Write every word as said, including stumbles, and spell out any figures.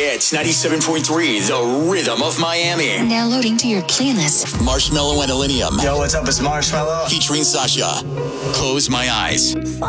Hits ninety-seven point three, the rhythm of Miami. Now loading to your playlist. Marshmello and Illenium. Yo, what's up? It's Marshmello. Featuring Sasha. Close My Eyes.